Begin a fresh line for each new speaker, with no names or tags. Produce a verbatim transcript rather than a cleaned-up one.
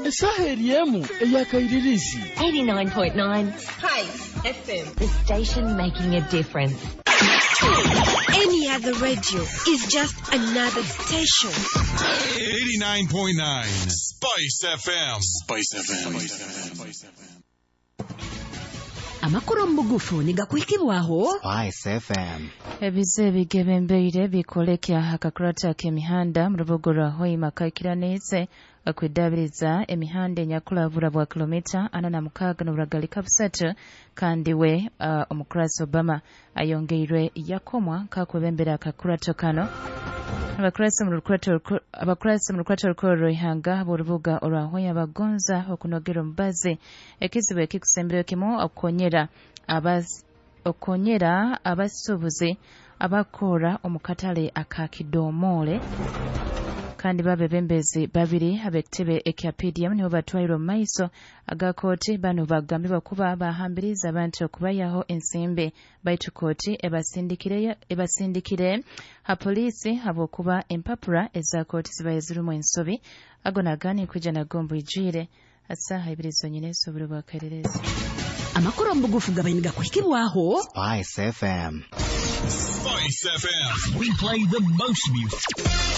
Esaheliemu eyakairirizi.
eighty-nine point nine
Spice F M.
The station making a difference.
Any other radio is just another station.
eighty-nine point nine Spice F M. Spice F M. Spice F M.
Amakuru mugufu nigakwikibwaho
Spice F M.
Ebize bigebembeire bikolekya akakurata k'emihanda mu rubuga rwa Hoima Kakiraneze akwidabiriza emihanda enyakulabula bwa kilomita ana na mukaaga n'oburagalika busatu kandi we uh, omukulasi Obama ayongeirwe yakomwa kakwebembera akakurata kano abakulasi mu rukwata abakulasi mu rukwata rukoro ihanga b'urubuga orwa Hoima bagonza okunogera omubazi ekizibu ekikusembera kimo okonyera abaz okonyera abasubuzi abakora omukatale akakidomole kandi babebembezi babiri abetebe ekyapedium nibo batwairo maiso agakoti bano bagambibwa kuba bahambiriza abantu okubayaho ensimbe baitu koti ebasindikire ebasindikire ha polisi abokuba empapura eza koti zibaye zirumu ensobi agonagani kuja na gombo ijire asaha ibirizo nyine soburu bakarereza
amakuru mbugufu gabainiga kwikibwaho
Spice F M.
Spice F M. We play the most music.